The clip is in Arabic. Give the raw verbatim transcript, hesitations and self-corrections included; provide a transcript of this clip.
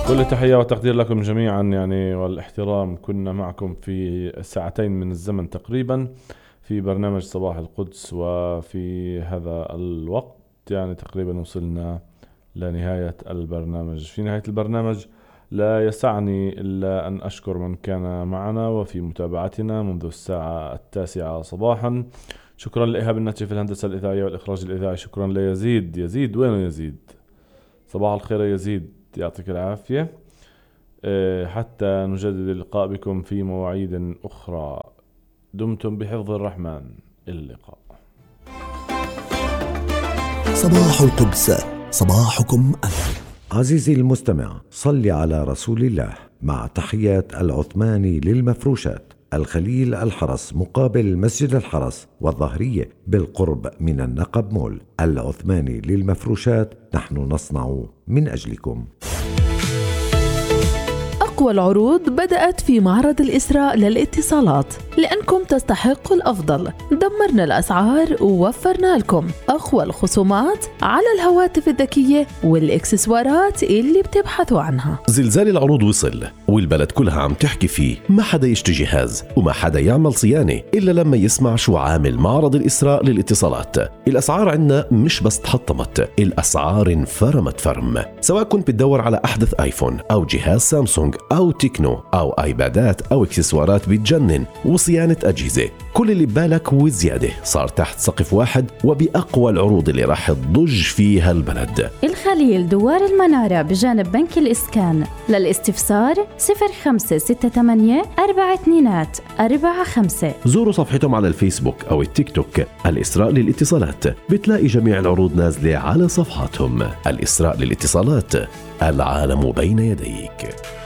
كل التحية والتقدير لكم جميعا يعني والاحترام. كنا معكم في ساعتين من الزمن تقريبا في برنامج صباح القدس، وفي هذا الوقت يعني تقريبا وصلنا لنهاية البرنامج. في نهاية البرنامج لا يسعني إلا أن أشكر من كان معنا وفي متابعتنا منذ الساعة التاسعة صباحا. شكرا لإيهاب النتشي في الهندسة الإذاعية والإخراج الإذاعي. شكرا ليزيد. يزيد وينه يزيد؟ صباح الخير يزيد، يعطيك العافية. حتى نجدد اللقاء بكم في مواعيد أخرى. دمتم بحفظ الرحمن. اللقاء. صباح القدس، صباحكم أهل. عزيزي المستمع، صل على رسول الله. مع تحيات العثماني للمفروشات، الخليل الحرس مقابل مسجد الحرس والظهرية بالقرب من النقب مول. العثماني للمفروشات، نحن نصنع من أجلكم. أقوى العروض بدأت في معرض الإسراء للاتصالات، لأنكم تستحقوا الأفضل. دمرنا الأسعار ووفرنا لكم أقوى الخصومات على الهواتف الذكية والإكسسوارات اللي بتبحثوا عنها. زلزال العروض وصل والبلد كلها عم تحكي فيه. ما حدا يشتري جهاز وما حدا يعمل صيانة إلا لما يسمع شو عامل معرض الإسراء للاتصالات. الأسعار عنا مش بس تحطمت، الأسعار انفرمت فرم. سواء كنت بتدور على أحدث آيفون أو جهاز سامسونج أو تكنو أو آيبادات أو إكسسوارات بتجنن وصيانة أجهزة، كل اللي ببالك وزيادة صار تحت سقف واحد وبأقوى العروض اللي راح تضج فيها البلد. الخليل دوار المنارة بجانب بنك الإسكان. للاستفسار صفر خمسة ستة ثمانية أربعة اثنين أربعة خمسة. زوروا صفحتهم على الفيسبوك أو التيك توك الإسراء للاتصالات، بتلاقي جميع العروض نازلة على صفحاتهم. الإسراء للاتصالات، العالم بين يديك.